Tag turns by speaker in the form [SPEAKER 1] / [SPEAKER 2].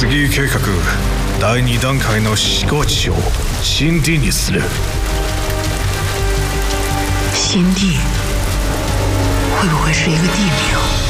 [SPEAKER 1] 次計画第2段階の思考値を新 D にする。
[SPEAKER 2] 新地会不会是一个地名？